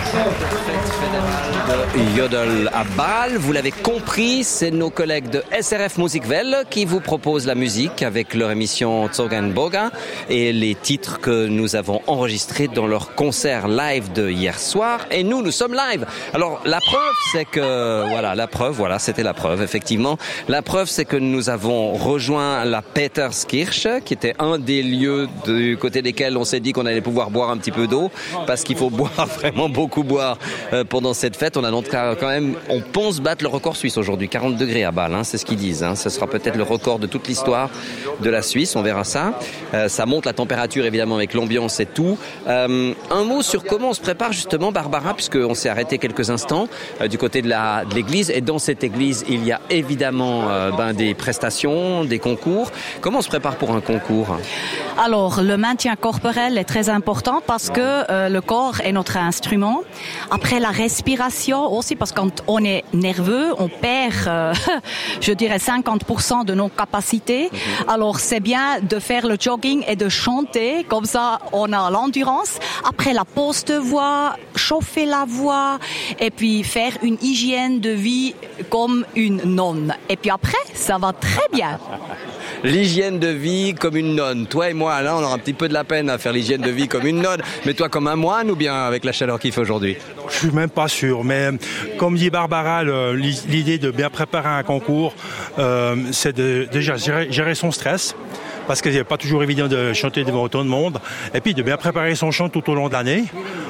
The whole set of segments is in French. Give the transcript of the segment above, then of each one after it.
De Yodel à Bâle, vous l'avez compris, c'est nos collègues de SRF Musikwelle qui vous proposent la musique avec leur émission Zorgenboga et les titres que nous avons enregistrés dans leur concert live de hier soir. Et nous sommes live. Alors la preuve, c'est que c'était la preuve, effectivement. La preuve, c'est que nous avons rejoint la Peterskirche, qui était un des lieux du côté desquels on s'est dit qu'on allait pouvoir boire un petit peu d'eau, parce qu'il faut boire, vraiment beaucoup boire pendant cette fête. On a donc quand même, on pense battre le record suisse aujourd'hui, 40 degrés à Bâle, c'est ce qu'ils disent. Ce sera peut-être le record de toute l'histoire de la Suisse, on verra ça. Ça monte la température évidemment avec l'ambiance et tout. Un mot sur comment on se prépare justement, Barbara, puisqu'on s'est arrêté quelques instants du côté de l'église. Et dans cette église, il y a évidemment des prestations, des concours. Comment on se prépare pour un concours ? Alors, le maintien corporel est très important parce que le corps est notre instrument. Après, la respiration aussi, parce que quand on est nerveux, on perd, je dirais, 50% de nos capacités. Alors, c'est bien de faire le jogging et de chanter. Comme ça, on a l'endurance. Après, la pose de voix, chauffer la voix et puis faire une hygiène de vie comme une nonne. Et puis après, ça va très bien. L'hygiène de vie comme une nonne. Toi et moi, Alain, on aura un petit peu de la peine à faire l'hygiène de vie comme une nonne. Mais toi comme un moine ou bien avec la chaleur qu'il fait aujourd'hui ? Je suis même pas sûr. Mais comme dit Barbara, l'idée de bien préparer un concours, c'est de déjà gérer son stress. Parce que c'est pas toujours évident de chanter devant autant de monde. Et puis de bien préparer son chant tout au long de l'année,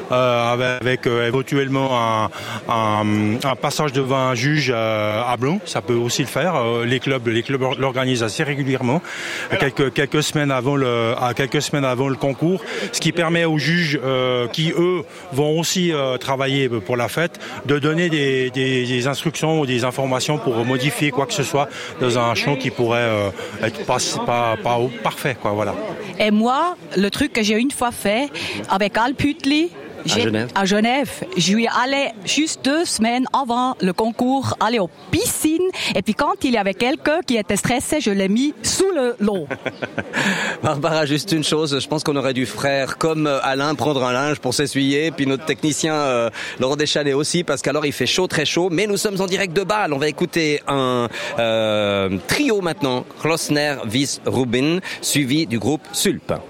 avec éventuellement un passage devant un juge à Blon. Ça peut aussi le faire. Les clubs l'organisent assez régulièrement, quelques semaines avant le concours, ce qui permet aux juges qui eux vont aussi travailler pour la fête de donner des instructions ou des informations pour modifier quoi que ce soit dans un chant qui pourrait être pas parfait, quoi, voilà. Et moi, le truc que j'ai une fois fait avec Al Pütli, à Genève, je lui allais juste 2 semaines avant le concours aller aux piscines. Et puis quand il y avait quelqu'un qui était stressé, je l'ai mis sous l'eau. Barbara, juste une chose, je pense qu'on aurait dû faire comme Alain, prendre un linge pour s'essuyer, puis notre technicien Laurent Deschalets aussi, parce qu'alors il fait chaud, très chaud. Mais nous sommes en direct de Bâle. On va écouter un trio maintenant, Klosner, Wies, Rubin, suivi du groupe Sulp.